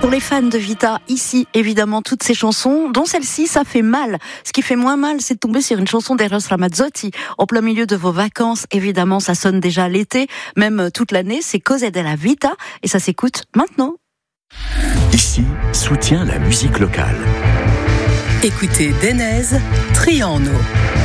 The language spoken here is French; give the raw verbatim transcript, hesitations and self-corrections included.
Pour les fans de Vita, ici, évidemment, toutes ces chansons, dont celle-ci, ça fait mal. Ce qui fait moins mal, c'est de tomber sur une chanson d'Eros Ramazzotti. En plein milieu de vos vacances, évidemment, ça sonne déjà l'été, même toute l'année, c'est Cose della Vita, et ça s'écoute maintenant. Ici, soutient la musique locale. Écoutez Denez, Triano.